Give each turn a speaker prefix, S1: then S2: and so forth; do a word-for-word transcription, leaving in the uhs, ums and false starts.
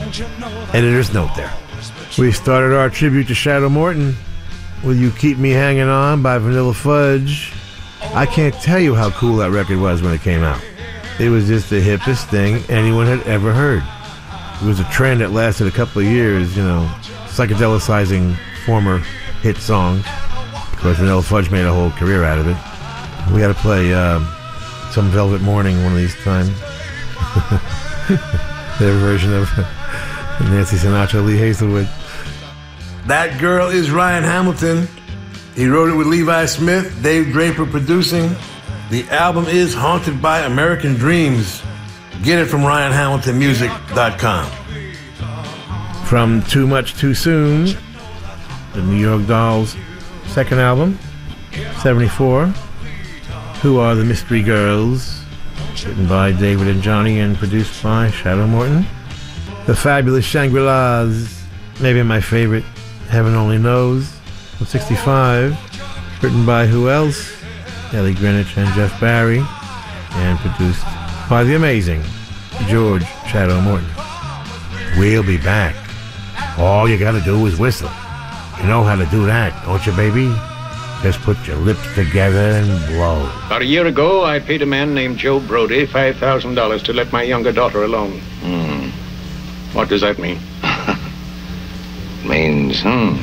S1: Editor's note there. We started our tribute to Shadow Morton with You Keep Me Hanging On by Vanilla Fudge. I can't tell you how cool that record was when it came out. It was just the hippest thing anyone had ever heard. It was a trend that lasted a couple of years, you know, psychedelicizing former hit songs. Of course, Vanilla Fudge made a whole career out of it. We got to play uh, Some Velvet Morning one of these times. Their version of Nancy Sinatra, Lee Hazelwood. That Girl is Ryan Hamilton. He wrote it with Levi Smith, Dave Draper producing. The album is Haunted by American Dreams. Get it from ryan hamilton music dot com. From Too Much Too Soon, the New York Dolls' second album, seventy-four. Who Are the Mystery Girls? Written by David and Johnny and produced by Shadow Morton. The Fabulous Shangri-Las, maybe my favorite, Heaven Only Knows, of sixty-five. Written by who else? Ellie Greenwich and Jeff Barry, and produced by the amazing George Shadow Morton. We'll be back. All you gotta do is whistle. You know how to do that, don't you, baby? Just put your lips together and blow.
S2: About a year ago, I paid a man named Joe Brody five thousand dollars to let my younger daughter alone.
S3: Hmm.
S2: What does that mean?
S3: Means, hmm.